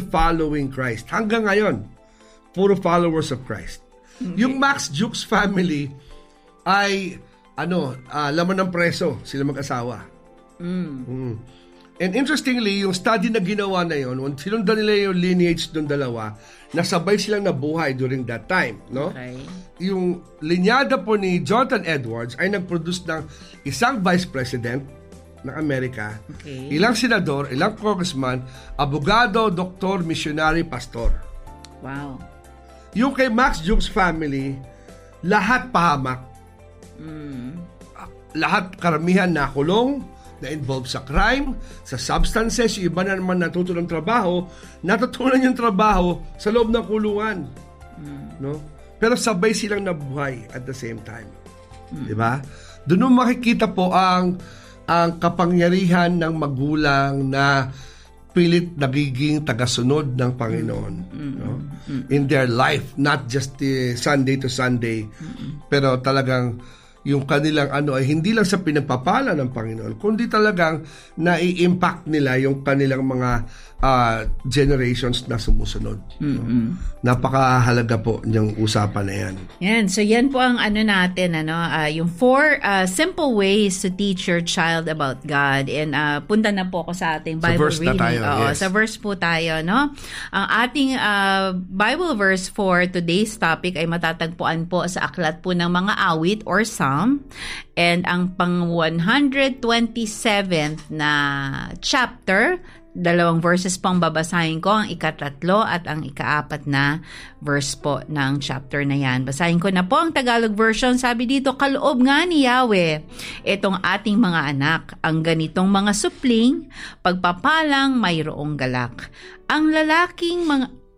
following Christ. Hanggang ngayon, puro followers of Christ. Okay. Yung Max Jukes family ay laman ng preso, sila mag-asawa. And interestingly, yung study na ginawa na yun, sinundan nila yung lineage ng dalawa, nasabay silang nabuhay during that time, no? Okay. Yung linyada po ni Jonathan Edwards ay nag-produce ng isang vice president ng Amerika, okay, ilang senador, ilang congressman, abogado, doktor, missionary, pastor. Wow. Yung kay Max Jukes family, lahat pahamak. Lahat karamihan nakulong, na-involve sa crime, sa substances, yung iba na naman natuto ng trabaho, natutunan yung trabaho sa loob ng kulungan. No? Pero sabay silang nabuhay at the same time. Di ba? Doon mo makikita po ang kapangyarihan ng magulang na pilit nagiging tagasunod ng Panginoon, no? In their life, not just Sunday to Sunday, pero talagang yung kanilang ay hindi lang sa pinagpapala ng Panginoon, kundi talagang nai-impact nila yung kanilang mga generations na sumusunod. No? Napakahalaga po yung usapan na yan. Yan, so yan po ang natin, yung 4 simple ways to teach your child about God. And punta na po ako sa ating Bible reading. Yes. Sa verse po tayo, no? Ang ating Bible verse for today's topic ay matatagpuan po sa aklat po ng mga awit or psalm. And ang pang 127th na chapter, 2 verses pang babasahin ko, ang 3 at ang 4 na verse po ng chapter na yan. Basahin ko na po ang Tagalog version. Sabi dito, kaloob nga ni Yahweh, itong ating mga anak, ang ganitong mga supling, pagpapalang mayroong galak. Ang lalaking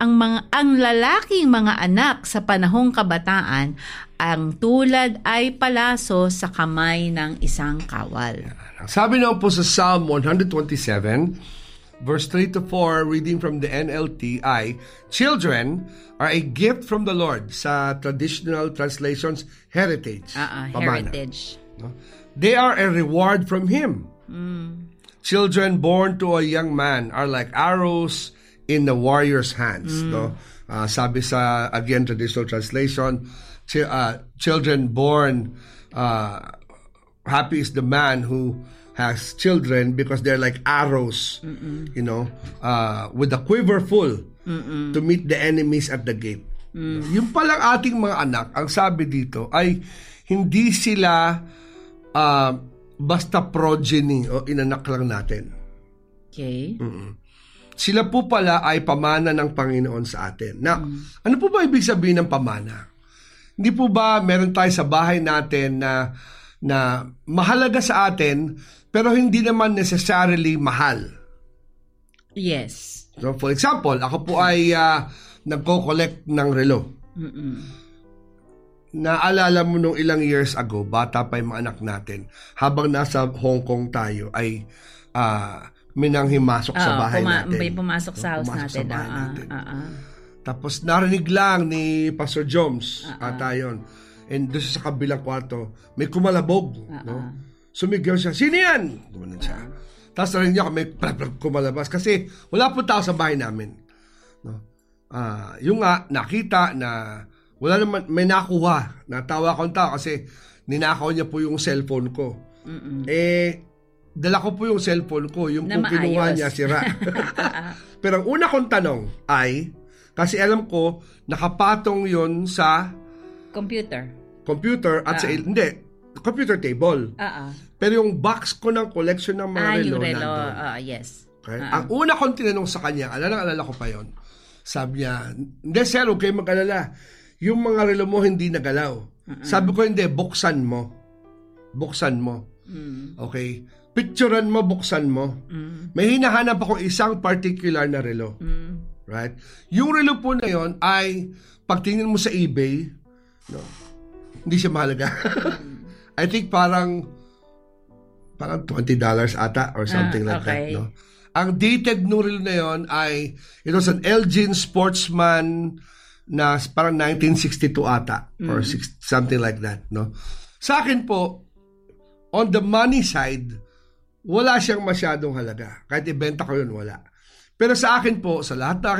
mga anak sa panahong kabataan, ang tulad ay palaso sa kamay ng isang kawal. Sabi naman po sa Psalm 127, Verse 3 to 4, reading from the NLT, children are a gift from the Lord. Sa traditional translations, heritage. Heritage. No? They are a reward from Him. Children born to a young man are like arrows in the warrior's hands. No? Sabi sa, again, traditional translation, children born, happy is the man who has children because they're like arrows, with a quiver full to meet the enemies at the gate. Yung palang ating mga anak, ang sabi dito ay hindi sila basta progeny o inanak lang natin. Okay. Sila po pala ay pamana ng Panginoon sa atin. Now, ano po ba ibig sabihin ng pamana? Hindi po ba meron tayo sa bahay natin na mahalaga sa atin pero hindi naman necessarily mahal? Yes. So, for example, ako po ay nagko-collect ng relo. Naalala mo nung ilang years ago, bata pa yung mga anak natin, habang nasa Hong Kong tayo, ay may nanghimasok sa bahay natin. May pumasok sa house natin. Tapos narinig lang ni Pastor Joms ata yun. And doon sa kabilang kwarto, may kumalabog. No? Sumigaw siya, sino yan? Gumanon siya. Tapos narinig niya may kumalabas kasi wala po tao sa bahay namin. No? Yung nakita na wala naman, may nakuha. Natawa ko ang tao kasi ninakaw niya po yung cellphone ko. Dala ko po yung cellphone ko. Yung kung kinuha niya, sira. Pero ang una kong tanong ay, kasi alam ko, nakapatong yon sa computer at sa, hindi, computer table. Pero yung box ko ng collection ng mga relo nandun. Yes. Okay? Ang una kong tinanong sa kanya, alala ko pa yon. Sabi niya, hindi sir, huwag kayo mag-alala. Yung mga relo mo hindi nagalaw. Sabi ko, hindi, buksan mo. Buksan mo. Okay? Picturean mo, buksan mo. May hinahanap ako isang particular na relo. Right? Yung relo po na yon ay, pagtingin mo sa eBay, no, hindi siya mahalaga. I think parang $20 ata or something like that. No? Ang dated nung relo na yon ay, it was an Elgin Sportsman na parang 1962 ata or something like that. No? Sa akin po, on the money side, wala siyang masyadong halaga. Kahit ibenta ko yun, wala. Pero sa akin po, sa lahat na